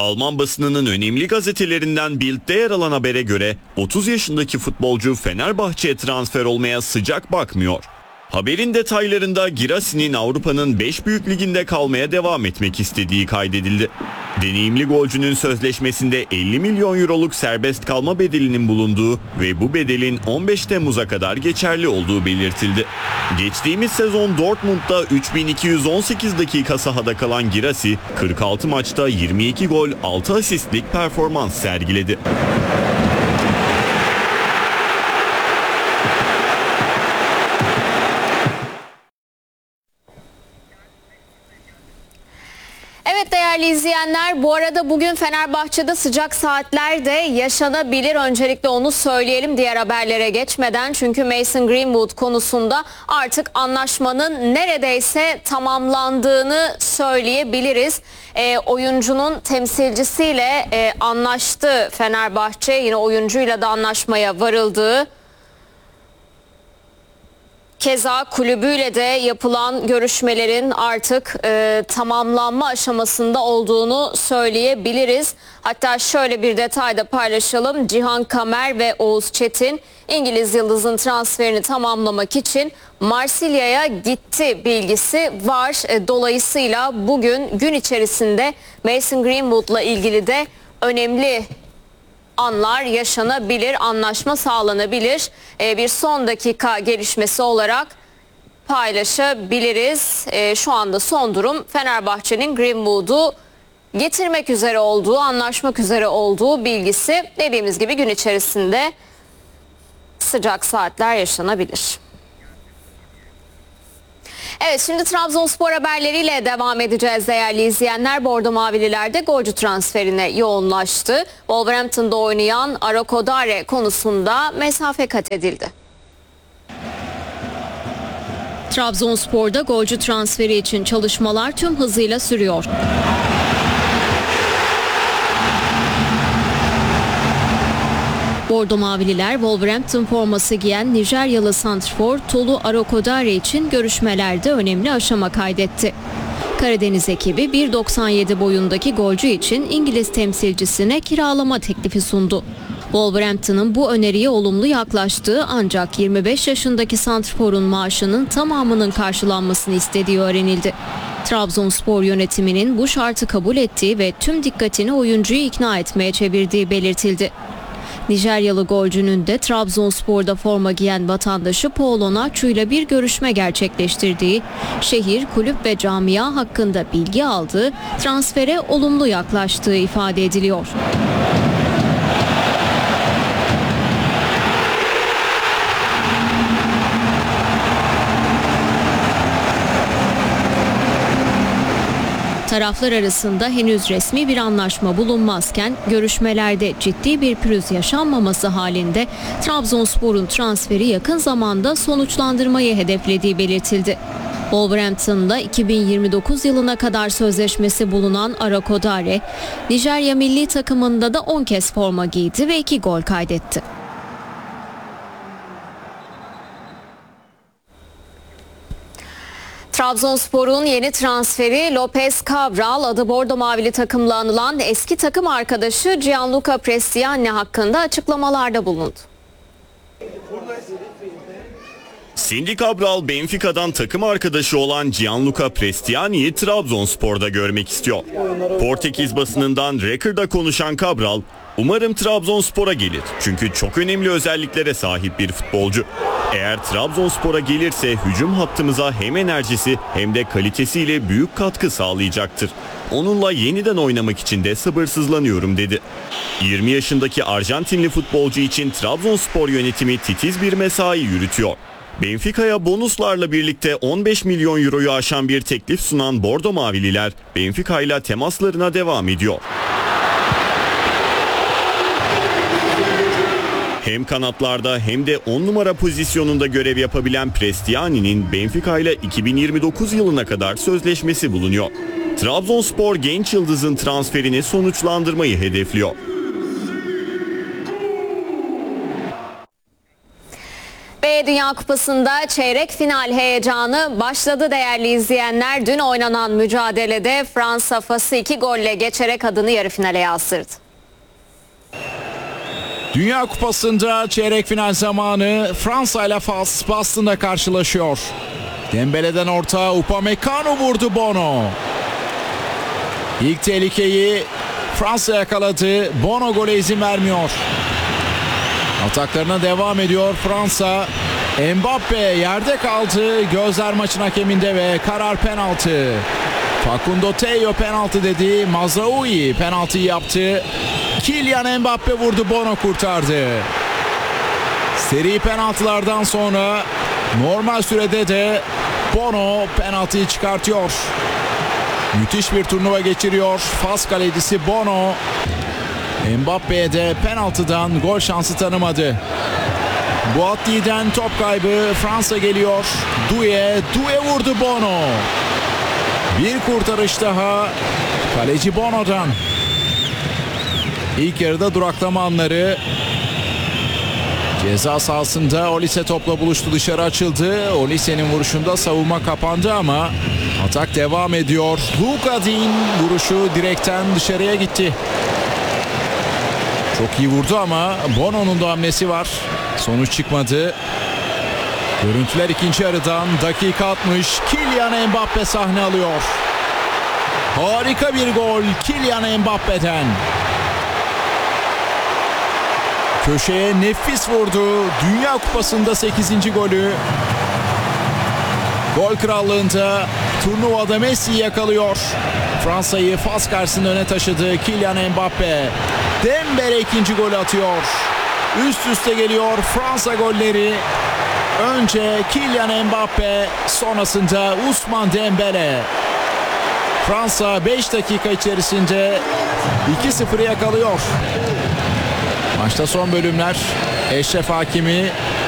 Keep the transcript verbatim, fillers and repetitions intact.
Alman basınının önemli gazetelerinden Bild'de yer alan habere göre otuz yaşındaki futbolcu Fenerbahçe'ye transfer olmaya sıcak bakmıyor. Haberin detaylarında Girassi'nin Avrupa'nın beş büyük liginde kalmaya devam etmek istediği kaydedildi. Deneyimli golcünün sözleşmesinde elli milyon euroluk serbest kalma bedelinin bulunduğu ve bu bedelin on beş Temmuz'a kadar geçerli olduğu belirtildi. Geçtiğimiz sezon Dortmund'da üç bin iki yüz on sekiz dakika sahada kalan Girassi, kırk altı maçta yirmi iki gol, altı asistlik performans sergiledi. Evet değerli izleyenler, bu arada bugün Fenerbahçe'de sıcak saatler de yaşanabilir. Öncelikle onu söyleyelim diğer haberlere geçmeden. Çünkü Mason Greenwood konusunda artık anlaşmanın neredeyse tamamlandığını söyleyebiliriz. E, oyuncunun temsilcisiyle e, anlaştı Fenerbahçe. Yine oyuncuyla da anlaşmaya varıldığı. Keza kulübüyle de yapılan görüşmelerin artık e, tamamlanma aşamasında olduğunu söyleyebiliriz. Hatta şöyle bir detay da paylaşalım. Cihan Kamer ve Oğuz Çetin İngiliz yıldızın transferini tamamlamak için Marsilya'ya gitti bilgisi var. E, dolayısıyla bugün gün içerisinde Mason Greenwood'la ilgili de önemli anlar yaşanabilir, anlaşma sağlanabilir. Ee, bir son dakika gelişmesi olarak paylaşabiliriz. Ee, şu anda son durum Fenerbahçe'nin Greenwood'u getirmek üzere olduğu, anlaşmak üzere olduğu bilgisi. Dediğimiz gibi gün içerisinde sıcak saatler yaşanabilir. Evet, şimdi Trabzonspor haberleriyle devam edeceğiz değerli izleyenler. Bordo Mavililer de golcü transferine yoğunlaştı. Wolverhampton'da oynayan Arakodare konusunda mesafe kat edildi. Trabzonspor'da golcü transferi için çalışmalar tüm hızıyla sürüyor. Bordo Mavililer Wolverhampton forması giyen Nijeryalı santrfor Tolu Arakodare için görüşmelerde önemli aşama kaydetti. Karadeniz ekibi bir doksan yedi boyundaki golcü için İngiliz temsilcisine kiralama teklifi sundu. Wolverhampton'ın bu öneriye olumlu yaklaştığı ancak yirmi beş yaşındaki santrforun maaşının tamamının karşılanmasını istediği öğrenildi. Trabzonspor yönetiminin bu şartı kabul ettiği ve tüm dikkatini oyuncuyu ikna etmeye çevirdiği belirtildi. Nijeryalı golcünün de Trabzonspor'da forma giyen vatandaşı Paul Onaçu ile bir görüşme gerçekleştirdiği, şehir, kulüp ve camia hakkında bilgi aldığı, transfere olumlu yaklaştığı ifade ediliyor. Taraflar arasında henüz resmi bir anlaşma bulunmazken görüşmelerde ciddi bir pürüz yaşanmaması halinde Trabzonspor'un transferi yakın zamanda sonuçlandırmayı hedeflediği belirtildi. Wolverhampton'da iki bin yirmi dokuz yılına kadar sözleşmesi bulunan Arakodare, Nijerya milli takımında da on kez forma giydi ve iki gol kaydetti. Trabzonspor'un yeni transferi Lopez Cabral, adı Bordo Mavili takımla anılan eski takım arkadaşı Gianluca Prestiani hakkında açıklamalarda bulundu. Cindy Cabral, Benfica'dan takım arkadaşı olan Gianluca Prestiani'yi Trabzonspor'da görmek istiyor. Portekiz basınından Record'a konuşan Cabral, "Umarım Trabzonspor'a gelir çünkü çok önemli özelliklere sahip bir futbolcu. Eğer Trabzonspor'a gelirse hücum hattımıza hem enerjisi hem de kalitesiyle büyük katkı sağlayacaktır. Onunla yeniden oynamak için de sabırsızlanıyorum," dedi. yirmi yaşındaki Arjantinli futbolcu için Trabzonspor yönetimi titiz bir mesai yürütüyor. Benfica'ya bonuslarla birlikte on beş milyon euroyu aşan bir teklif sunan Bordo Mavililer Benfica ile temaslarına devam ediyor. Hem kanatlarda hem de on numara pozisyonunda görev yapabilen Prestiani'nin Benfica ile iki bin yirmi dokuz yılına kadar sözleşmesi bulunuyor. Trabzonspor genç yıldızın transferini sonuçlandırmayı hedefliyor. Ve Türkiye Dünya Kupası'nda çeyrek final heyecanı başladı değerli izleyenler. Dün oynanan mücadelede Fransa Fas'ı iki golle geçerek adını yarı finale yazdırdı. Dünya Kupası'nda çeyrek final zamanı Fransa ile Fas Boston'da karşılaşıyor. Dembele'den orta, Upamecano vurdu, Bono. İlk tehlikeyi Fransa yakaladı. Bono gole izin vermiyor. Ataklarına devam ediyor Fransa. Mbappe yerde kaldı. Gözler maçın hakeminde ve karar penaltı. Facundo Tello penaltı dedi. Mazraoui penaltıyı yaptı. Kylian Mbappe vurdu, Bono kurtardı. Seri penaltılardan sonra normal sürede de Bono penaltıyı çıkartıyor. Müthiş bir turnuva geçiriyor Fas kalecisi Bono. Mbappe'ye de penaltıdan gol şansı tanımadı. Boatly'den top kaybı, Fransa geliyor. Doué, Doué vurdu, Bono. Bir kurtarış daha kaleci Bono'dan. İlk yarıda duraklama anları. Ceza sahasında Olise topla buluştu, dışarı açıldı. Olise'nin vuruşunda savunma kapandı ama atak devam ediyor. Luka Dean vuruşu direkten dışarıya gitti. Çok iyi vurdu ama Bono'nun da hamlesi var. Sonuç çıkmadı. Görüntüler ikinci yarıdan, dakika altmış. Kylian Mbappe sahne alıyor. Harika bir gol Kylian Mbappe'den. Köşeye nefis vurdu. Dünya Kupası'nda sekizinci golü. Gol krallığında turnuvada Messi'yi yakalıyor. Fransa'yı Fas karşısında öne taşıdı Kylian Mbappe. Dembele ikinci golü atıyor. Üst üste geliyor Fransa golleri. Önce Kylian Mbappe, sonrasında Ousmane Dembele. Fransa beş dakika içerisinde iki sıfırı yakalıyor. Maçta son bölümler. Eşref Hakimi